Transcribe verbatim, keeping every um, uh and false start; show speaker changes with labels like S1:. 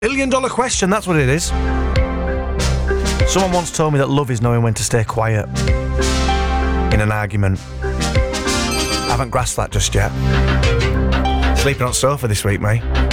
S1: Million dollar question, that's what it is. Someone once told me that love is knowing when to stay quiet in an argument. I haven't grasped that just yet. Sleeping on the sofa this week, mate.